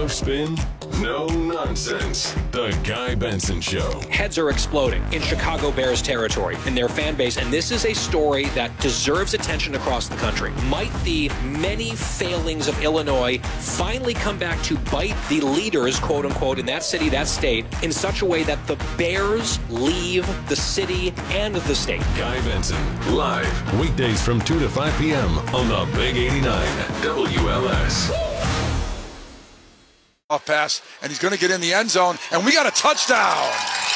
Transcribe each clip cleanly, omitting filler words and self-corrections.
No spin, no nonsense. The Guy Benson Show. Heads are exploding in Chicago Bears territory in their fan base, and this is a story that deserves attention across the country. Might the many failings of Illinois finally come back to bite the leaders, quote unquote, in that city, that state, in such a way that the Bears leave the city and the state? Guy Benson, live, weekdays from 2 to 5 p.m. on the Big 89 WLS. Off pass, and he's going to get in the end zone, and we got a touchdown.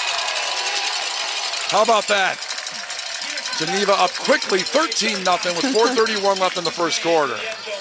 How about that? Geneva up quickly, 13-0 with 4:31 left in the first quarter.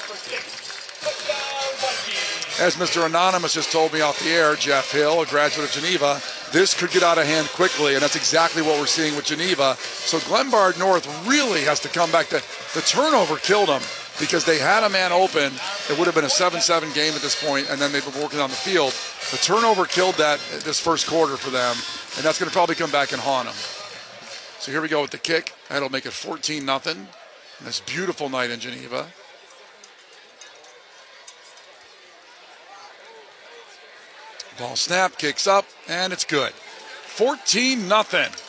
As Mr. Anonymous just told me off the air, Jeff Hill, a graduate of Geneva, this could get out of hand quickly, and that's exactly what we're seeing with Geneva. So Glenbard North really has to come back. The turnover killed them, because they had a man open. It would have been a 7-7 game at this point, and then they've been working on the field. The turnover killed this first quarter for them, and that's going to probably come back and haunt them. So here we go with the kick. That'll make it 14-0. This beautiful night in Geneva. Ball snap, kicks up, and it's good. 14-0.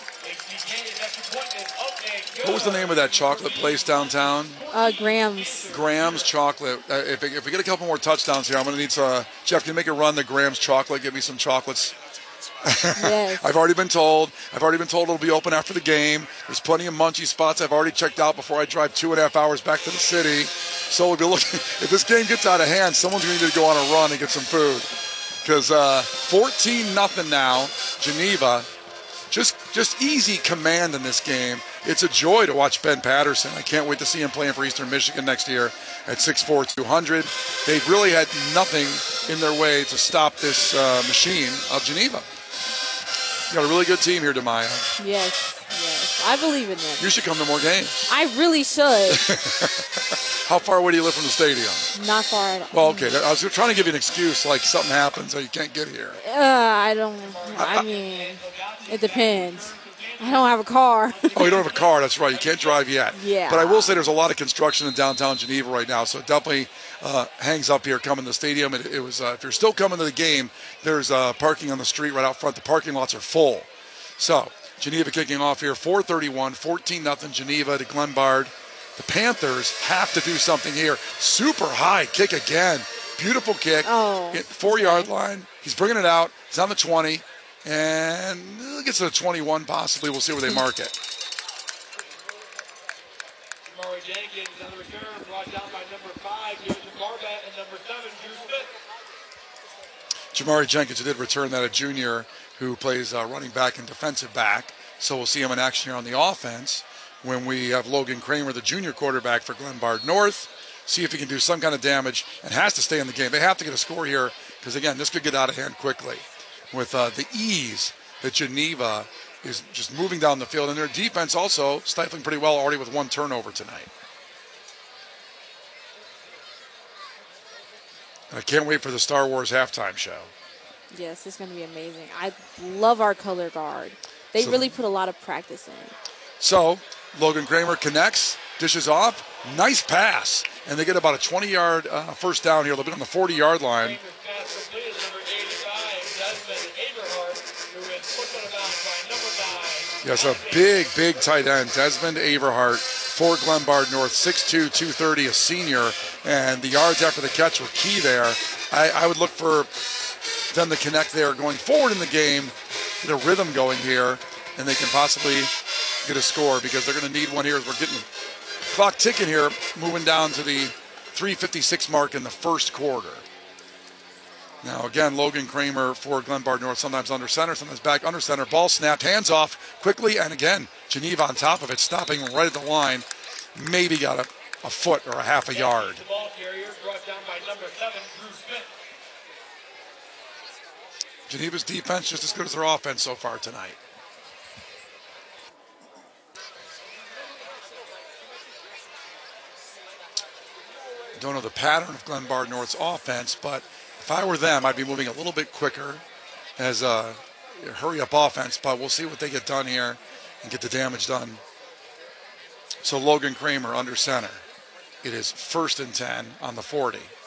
What was the name of that chocolate place downtown? Grams. Grams Chocolate. If we get a couple more touchdowns here, I'm going to need some. Jeff, can you make a run to Grams Chocolate? Give me some chocolates. Yes. I've already been told it'll be open after the game. There's plenty of munchy spots I've already checked out before I drive 2.5 hours back to the city. So we'll be looking. If this game gets out of hand, someone's going to need to go on a run and get some food. Because 14-0 now, Geneva. Just easy command in this game. It's a joy to watch Ben Patterson. I can't wait to see him playing for Eastern Michigan next year at 6'4", 200. They've really had nothing in their way to stop this machine of Geneva. You got a really good team here, Demaya. Yes. I believe in them. You should come to more games. I really should. How far away do you live from the stadium? Not far at all. Well, okay. I was trying to give you an excuse, like something happens so you can't get here. I mean, it depends. I don't have a car. Oh, you don't have a car. That's right. You can't drive yet. Yeah. But I will say there's a lot of construction in downtown Geneva right now, so it definitely hangs up here coming to the stadium. It was if you're still coming to the game, there's parking on the street right out front. The parking lots are full. So Geneva kicking off here, 4:31, 14-0 Geneva to Glenbard. The Panthers have to do something here. Super high kick again. Beautiful kick. 4-yard line. He's bringing it out. He's on the 20. And it gets to the 21 possibly. We'll see where they mark it. Jamari Jenkins on the return, brought down by number 5, Jason Barbat, and number 7, Drew Smith. Jamari Jenkins, who did return that, a junior who plays running back and defensive back. So we'll see him in action here on the offense when we have Logan Kramer, the junior quarterback for Glenbard North. See if he can do some kind of damage and has to stay in the game. They have to get a score here because, again, this could get out of hand quickly. With the ease that Geneva is just moving down the field. And their defense also stifling pretty well already with one turnover tonight. And I can't wait for the Star Wars halftime show. Yes, it's going to be amazing. I love our color guard. They really put a lot of practice in. So Logan Kramer connects, dishes off. Nice pass. And they get about a 20-yard first down here. They'll be on the 40-yard line. Yes, a big tight end, Desmond Averhart for Glenbard North, 6'2", 230, a senior, and the yards after the catch were key there. I would look for them to connect there going forward in the game, get a rhythm going here, and they can possibly get a score because they're going to need one here as we're getting clock ticking here, moving down to the 3:56 mark in the first quarter. Now, again, Logan Kramer for Glenbard North, sometimes under center, sometimes back under center. Ball snapped, hands off quickly, and again, Geneva on top of it, stopping right at the line. Maybe got a foot or a half a yard. The ball carrier brought down by number 7, Drew Smith. Geneva's defense just as good as their offense so far tonight. Don't know the pattern of Glenbard North's offense, but if I were them, I'd be moving a little bit quicker as a hurry-up offense, but we'll see what they get done here and get the damage done. So Logan Kramer under center. It is 1st and 10 on the 40.